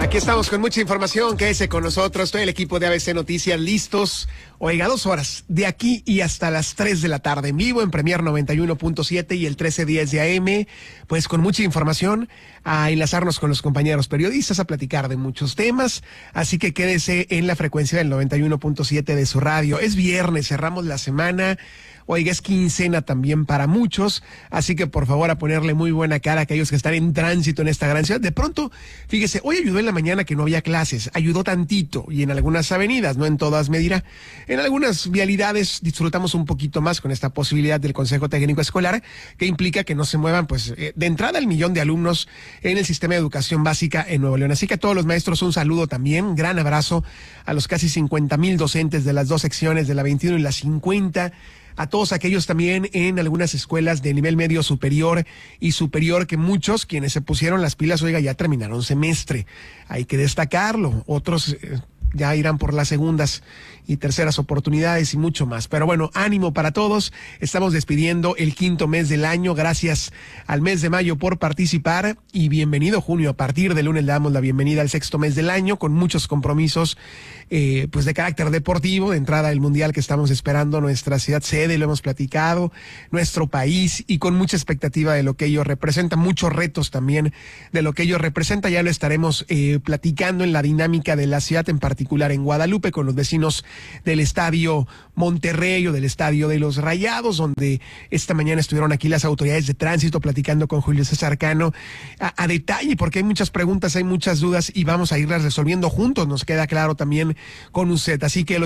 Aquí estamos con mucha información. Quédese con nosotros. Todo el equipo de ABC Noticias listos. Oiga, 2 horas de aquí y hasta las 3 de la tarde en vivo en Premier 91.7 y el 1310 de AM. Pues con mucha información a enlazarnos con los compañeros periodistas a platicar de muchos temas. Así que quédese en la frecuencia del 91.7 de su radio. Es viernes, cerramos la semana. Oiga, es quincena también para muchos, así que por favor a ponerle muy buena cara a aquellos que están en tránsito en esta gran ciudad. De pronto, fíjese, hoy ayudó en la mañana que no había clases, ayudó tantito y en algunas avenidas, no en todas me dirá. En algunas vialidades disfrutamos un poquito más con esta posibilidad del Consejo Técnico Escolar, que implica que no se muevan, pues, de entrada el 1,000,000 de alumnos en el sistema de educación básica en Nuevo León. Así que a todos los maestros un saludo también, gran abrazo a los casi 50,000 docentes de las 2 secciones de la 21 y la 50, a todos aquellos también en algunas escuelas de nivel medio superior y superior, que muchos quienes se pusieron las pilas, oiga, ya terminaron semestre. Hay que destacarlo. Otros ya irán por las segundas y terceras oportunidades y mucho más. Pero bueno, ánimo para todos. Estamos despidiendo el 5º mes del año. Gracias al mes de mayo por participar y bienvenido junio. A partir del lunes le damos la bienvenida al 6º mes del año con muchos compromisos pues de carácter deportivo. De entrada el mundial que estamos esperando, nuestra ciudad sede, lo hemos platicado, nuestro país, y con mucha expectativa de lo que ello representa, muchos retos también de lo que ello representa. Ya lo estaremos platicando en la dinámica de la ciudad, en particular en Guadalupe, con los vecinos del Estadio Monterrey o del Estadio de los Rayados, donde esta mañana estuvieron aquí las autoridades de tránsito platicando con Julio César Cano a detalle, porque hay muchas preguntas, hay muchas dudas y vamos a irlas resolviendo juntos, nos queda claro también con usted. Así que el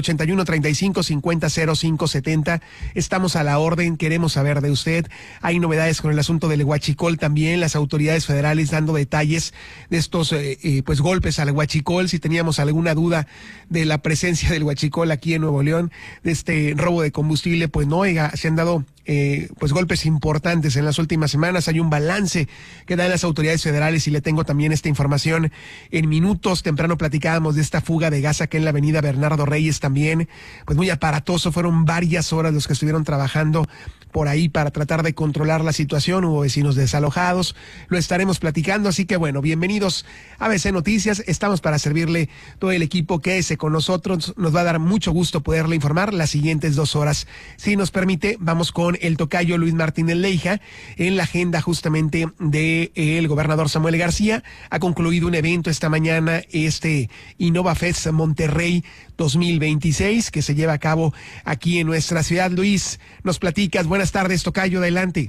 8135-500570, estamos a la orden, queremos saber de usted. Hay novedades con el asunto del huachicol también, las autoridades federales dando detalles de estos pues golpes al huachicol. Si teníamos alguna duda de la presencia del huachicol aquí en Nuevo León, de este robo de combustible, pues no, oiga, se han dado pues golpes importantes en las últimas semanas. Hay un balance que dan las autoridades federales y le tengo también esta información en minutos. Temprano platicábamos de esta fuga de gas acá en la avenida Bernardo Reyes también, pues muy aparatoso. Fueron varias horas los que estuvieron trabajando por ahí para tratar de controlar la situación. Hubo vecinos desalojados, lo estaremos platicando. Así que bueno, bienvenidos a ABC Noticias, estamos para servirle. Todo el equipo, quédese con nosotros, nos va a dar mucho gusto poderle informar las siguientes 2 horas. Si nos permite, vamos con el tocayo Luis Martínez Leija. En la agenda justamente de el gobernador Samuel García ha concluido un evento esta mañana, InnovaFest Monterrey 2026, que se lleva a cabo aquí en nuestra ciudad. Luis, nos platicas. Buenas tardes, tocayo, adelante.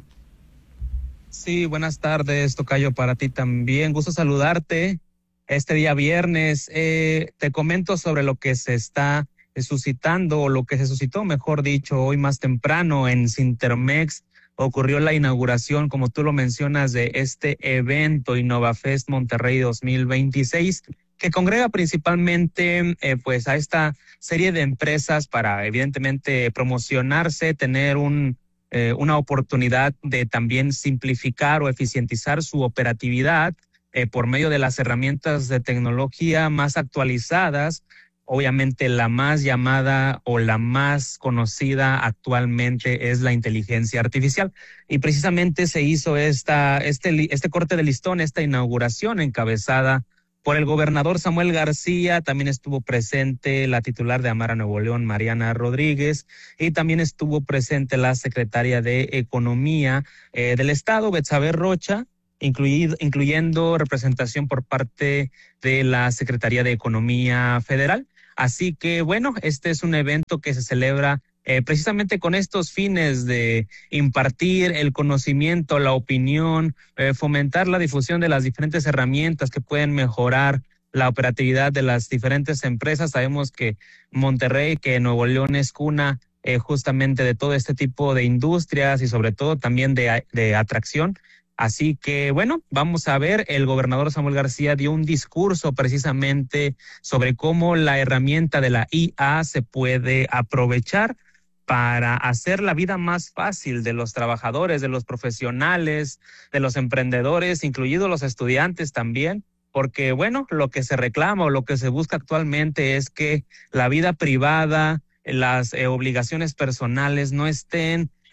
Sí, buenas tardes, tocayo, para ti también. Gusto saludarte este día viernes. Te comento sobre lo que se está suscitando, o lo que se suscitó, mejor dicho, hoy más temprano en Cintermex. Ocurrió la inauguración, como tú lo mencionas, de este evento InnovaFest Monterrey 2026, que congrega principalmente pues a esta serie de empresas para evidentemente promocionarse, tener una oportunidad de también simplificar o eficientizar su operatividad por medio de las herramientas de tecnología más actualizadas. Obviamente la más llamada o la más conocida actualmente es la inteligencia artificial, y precisamente se hizo este corte de listón, esta inauguración encabezada por el gobernador Samuel García. También estuvo presente la titular de Amara Nuevo León, Mariana Rodríguez, y también estuvo presente la secretaria de Economía del Estado, Betsabe Rocha, incluyendo representación por parte de la Secretaría de Economía Federal. Así que bueno, este es un evento que se celebra precisamente con estos fines de impartir el conocimiento, la opinión, fomentar la difusión de las diferentes herramientas que pueden mejorar la operatividad de las diferentes empresas. Sabemos que Monterrey, que Nuevo León es cuna justamente de todo este tipo de industrias y sobre todo también de atracción. Así que bueno, vamos a ver, el gobernador Samuel García dio un discurso precisamente sobre cómo la herramienta de la IA se puede aprovechar para hacer la vida más fácil de los trabajadores, de los profesionales, de los emprendedores, incluidos los estudiantes también, porque bueno, lo que se reclama o lo que se busca actualmente es que la vida privada, las obligaciones personales no estén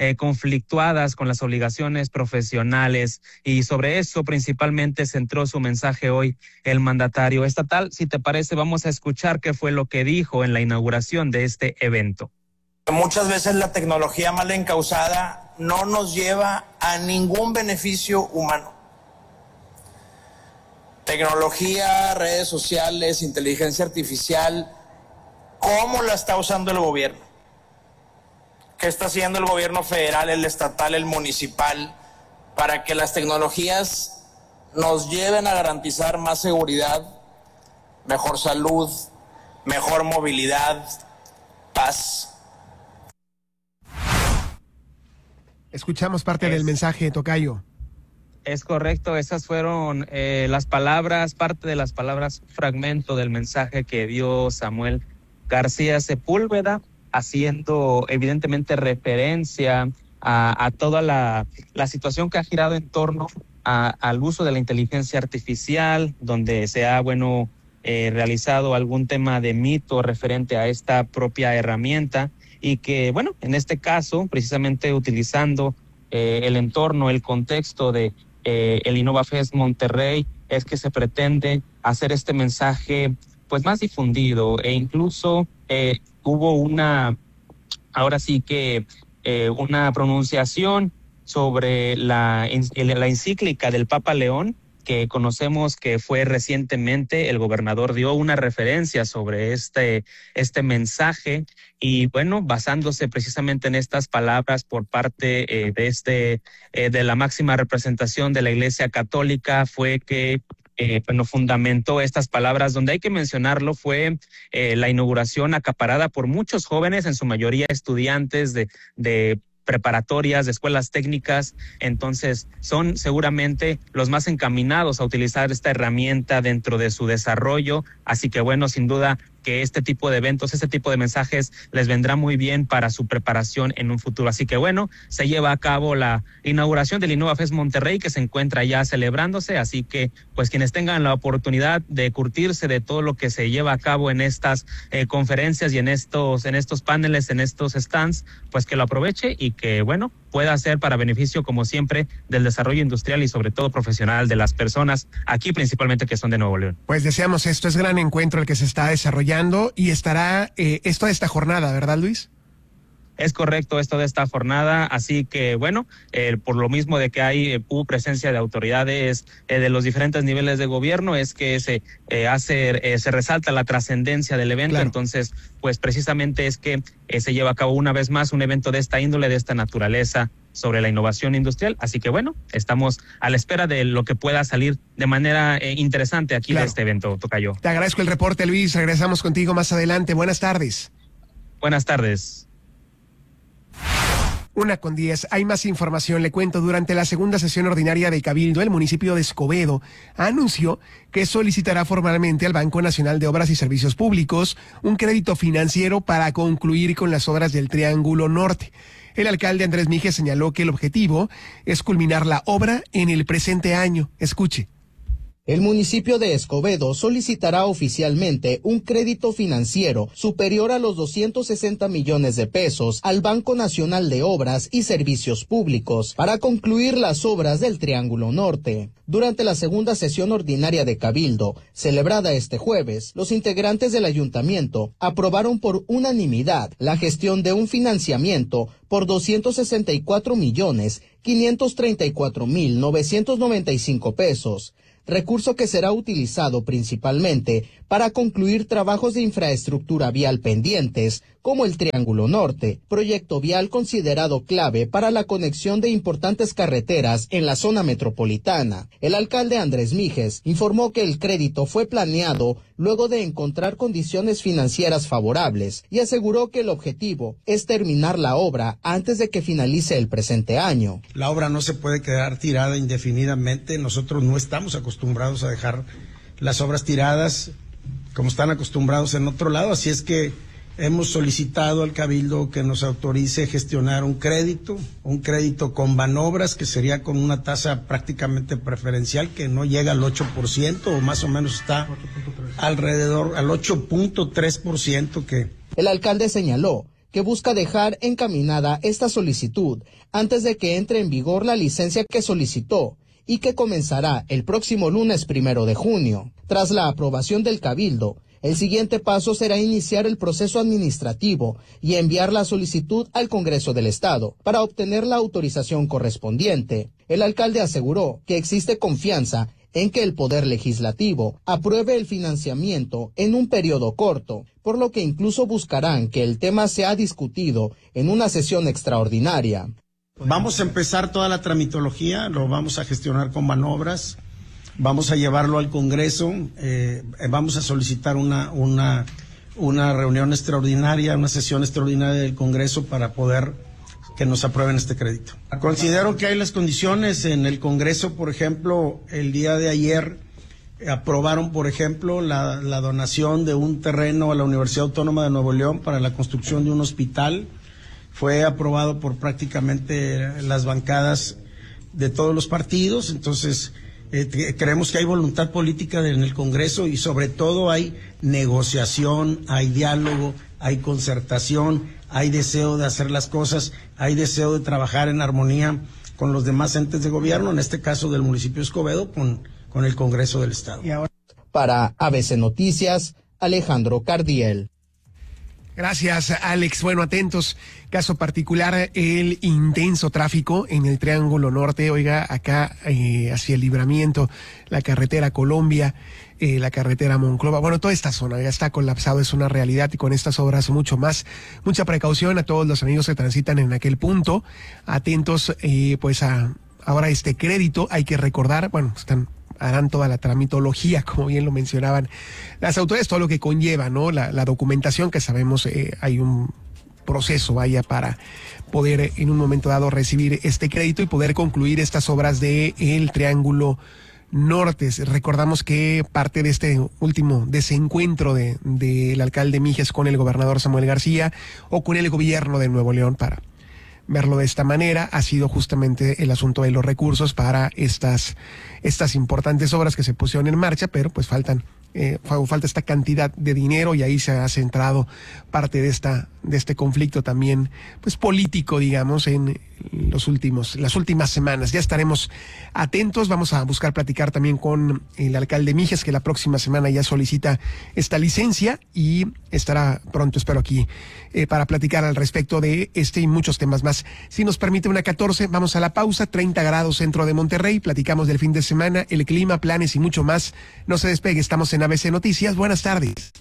conflictuadas con las obligaciones profesionales, y sobre eso principalmente centró su mensaje hoy el mandatario estatal. Si te parece, vamos a escuchar qué fue lo que dijo en la inauguración de este evento. Muchas veces la tecnología mal encausada no nos lleva a ningún beneficio humano. Tecnología, redes sociales, inteligencia artificial, ¿cómo la está usando el gobierno? ¿Qué está haciendo el gobierno federal, el estatal, el municipal, para que las tecnologías nos lleven a garantizar más seguridad, mejor salud, mejor movilidad, paz? Escuchamos parte del mensaje, tocayo. Es correcto, esas fueron las palabras, parte de las palabras, fragmento del mensaje que dio Samuel García Sepúlveda, haciendo evidentemente referencia a toda la situación que ha girado en torno al uso de la inteligencia artificial, donde se ha, realizado algún tema de mito referente a esta propia herramienta, y que, en este caso, precisamente utilizando el entorno, el contexto de el InnovaFest Monterrey, es que se pretende hacer este mensaje pues más difundido, e incluso hubo una pronunciación sobre la encíclica del Papa León, que conocemos que fue recientemente. El gobernador dio una referencia sobre este mensaje, y basándose precisamente en estas palabras por parte de la máxima representación de la Iglesia Católica, fue que fundamentó estas palabras, donde hay que mencionarlo, fue la inauguración acaparada por muchos jóvenes, en su mayoría estudiantes de preparatorias, de escuelas técnicas. Entonces son seguramente los más encaminados a utilizar esta herramienta dentro de su desarrollo, así que sin duda que este tipo de eventos, este tipo de mensajes les vendrá muy bien para su preparación en un futuro. Así que se lleva a cabo la inauguración del InnovaFest Monterrey, que se encuentra ya celebrándose, así que quienes tengan la oportunidad de curtirse de todo lo que se lleva a cabo en estas conferencias y en estos paneles, en estos stands, pues que lo aproveche, y que pueda ser para beneficio, como siempre, del desarrollo industrial y sobre todo profesional de las personas aquí, principalmente, que son de Nuevo León. Pues deseamos esto, es gran encuentro el que se está desarrollando, y estará esto de esta jornada, ¿verdad, Luis? Es correcto, esto de esta jornada, así que por lo mismo de que hubo presencia de autoridades de los diferentes niveles de gobierno, es que se resalta la trascendencia del evento. Claro. Entonces, pues precisamente es que se lleva a cabo una vez más un evento de esta índole, de esta naturaleza, sobre la innovación industrial. Así que estamos a la espera de lo que pueda salir de manera interesante aquí. Claro. De este evento, tocayo. Te agradezco el reporte, Luis. Regresamos contigo más adelante. Buenas tardes. Buenas tardes. 1:10. Hay más información. Le cuento, durante la segunda sesión ordinaria de Cabildo, el municipio de Escobedo anunció que solicitará formalmente al Banco Nacional de Obras y Servicios Públicos un crédito financiero para concluir con las obras del Triángulo Norte. El alcalde Andrés Mijes señaló que el objetivo es culminar la obra en el presente año. Escuche. El municipio de Escobedo solicitará oficialmente un crédito financiero superior a los 260 millones de pesos al Banco Nacional de Obras y Servicios Públicos para concluir las obras del Triángulo Norte. Durante la segunda sesión ordinaria de Cabildo, celebrada este jueves, los integrantes del ayuntamiento aprobaron por unanimidad la gestión de un financiamiento por 264,534,995 pesos, recurso que será utilizado principalmente para concluir trabajos de infraestructura vial pendientes, como el Triángulo Norte, proyecto vial considerado clave para la conexión de importantes carreteras en la zona metropolitana. El alcalde Andrés Mijes informó que el crédito fue planeado luego de encontrar condiciones financieras favorables, y aseguró que el objetivo es terminar la obra antes de que finalice el presente año. La obra no se puede quedar tirada indefinidamente. Nosotros no estamos acostumbrados a dejar las obras tiradas como están acostumbrados en otro lado, así es que hemos solicitado al Cabildo que nos autorice gestionar un crédito con Banobras, que sería con una tasa prácticamente preferencial que no llega al 8%, o más o menos está alrededor al 8.3% que... El alcalde señaló que busca dejar encaminada esta solicitud antes de que entre en vigor la licencia que solicitó y que comenzará el próximo lunes 1 de junio. Tras la aprobación del Cabildo, el siguiente paso será iniciar el proceso administrativo y enviar la solicitud al Congreso del Estado para obtener la autorización correspondiente. El alcalde aseguró que existe confianza en que el Poder Legislativo apruebe el financiamiento en un periodo corto, por lo que incluso buscarán que el tema sea discutido en una sesión extraordinaria. Vamos a empezar toda la tramitología, lo vamos a gestionar con Banobras, vamos a llevarlo al Congreso, vamos a solicitar una reunión extraordinaria, una sesión extraordinaria del Congreso para poder que nos aprueben este crédito. Considero que hay las condiciones en el Congreso, por ejemplo, el día de ayer aprobaron, por ejemplo, la donación de un terreno a la Universidad Autónoma de Nuevo León para la construcción de un hospital. Fue aprobado por prácticamente las bancadas de todos los partidos, entonces creemos que hay voluntad política en el Congreso y sobre todo hay negociación, hay diálogo, hay concertación, hay deseo de hacer las cosas, hay deseo de trabajar en armonía con los demás entes de gobierno, en este caso del municipio de Escobedo, con el Congreso del Estado. Para ABC Noticias, Alejandro Cardiel. Gracias, Alex. Bueno, atentos. Caso particular, el intenso tráfico en el Triángulo Norte. Oiga, acá hacia el Libramiento, la carretera Colombia, la carretera Monclova. Bueno, toda esta zona ya está colapsado, es una realidad, y con estas obras mucho más. Mucha precaución a todos los amigos que transitan en aquel punto. Atentos, pues a ahora este crédito. Hay que recordar, bueno, harán toda la tramitología, como bien lo mencionaban las autoridades, todo lo que conlleva, ¿no? La documentación, que sabemos hay un proceso, vaya, para poder en un momento dado recibir este crédito y poder concluir estas obras de el Triángulo Norte. Recordamos que parte de este último desencuentro del alcalde Mijes con el gobernador Samuel García o con el gobierno de Nuevo León, para verlo de esta manera, ha sido justamente el asunto de los recursos para estas importantes obras que se pusieron en marcha, pero pues falta esta cantidad de dinero, y ahí se ha centrado parte de este conflicto también, pues político, digamos, en las últimas semanas. Ya estaremos atentos. Vamos a buscar platicar también con el alcalde Mijes, que la próxima semana ya solicita esta licencia y estará pronto, espero, aquí para platicar al respecto de este y muchos temas más. Si nos permite 1:14, vamos a la pausa. 30 grados centro de Monterrey. Platicamos del fin de semana, el clima, planes y mucho más. No se despegue, estamos en ABC Noticias. Buenas tardes.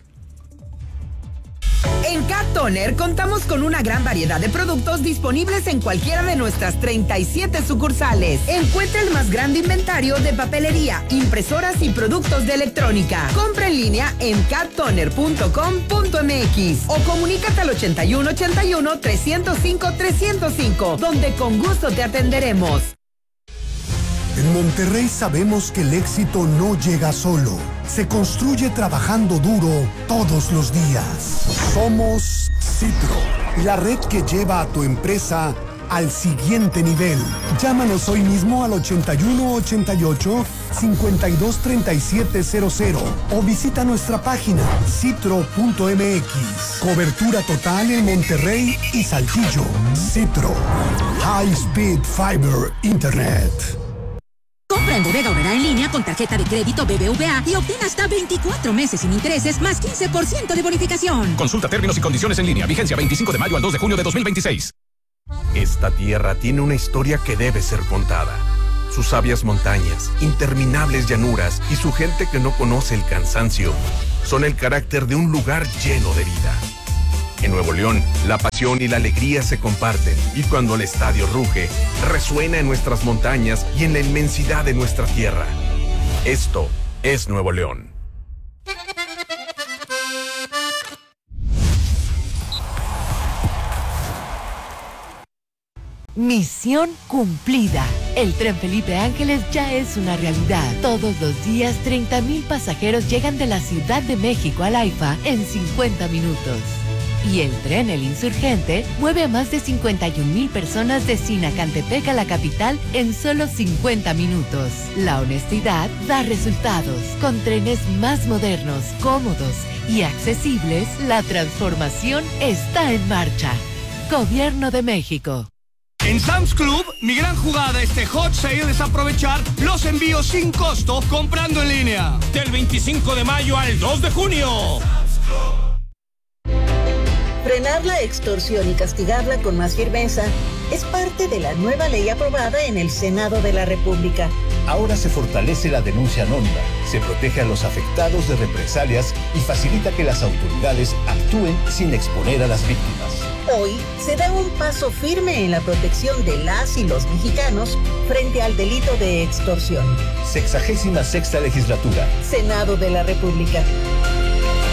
En Cat Toner contamos con una gran variedad de productos disponibles en cualquiera de nuestras 37 sucursales. Encuentra el más grande inventario de papelería, impresoras y productos de electrónica. Compra en línea en cattoner.com.mx o comunícate al 8181-305-305, donde con gusto te atenderemos. En Monterrey sabemos que el éxito no llega solo, se construye trabajando duro todos los días. Somos Citro, la red que lleva a tu empresa al siguiente nivel. Llámanos hoy mismo al 8188-523700 o visita nuestra página citro.mx. Cobertura total en Monterrey y Saltillo. Citro, High Speed Fiber Internet. Compra en Bodega Aurrerá en línea con tarjeta de crédito BBVA y obtén hasta 24 meses sin intereses más 15% de bonificación. Consulta términos y condiciones en línea. Vigencia 25 de mayo al 2 de junio de 2026. Esta tierra tiene una historia que debe ser contada. Sus sabias montañas, interminables llanuras y su gente que no conoce el cansancio son el carácter de un lugar lleno de vida. En Nuevo León, la pasión y la alegría se comparten, y cuando el estadio ruge, resuena en nuestras montañas y en la inmensidad de nuestra tierra. Esto es Nuevo León. Misión cumplida. El Tren Felipe Ángeles ya es una realidad. Todos los días 30,000 pasajeros llegan de la Ciudad de México al AIFA en 50 minutos. Y el tren El Insurgente mueve a más de 51,000 personas de Sinacantepec a la capital en solo 50 minutos. La honestidad da resultados. Con trenes más modernos, cómodos y accesibles, la transformación está en marcha. Gobierno de México. En Sam's Club, mi gran jugada este Hot Sale es aprovechar los envíos sin costo comprando en línea. Del 25 de mayo al 2 de junio. Frenar la extorsión y castigarla con más firmeza es parte de la nueva ley aprobada en el Senado de la República. Ahora se fortalece la denuncia anónima, se protege a los afectados de represalias y facilita que las autoridades actúen sin exponer a las víctimas. Hoy se da un paso firme en la protección de las y los mexicanos frente al delito de extorsión. 66ª legislatura. Senado de la República.